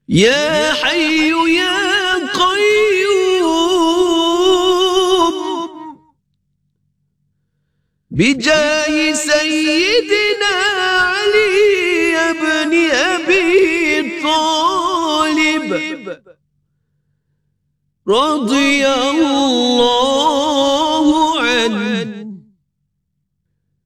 يا حي يا قيوم بجاه سيدنا علي بن أبي طالب رضي الله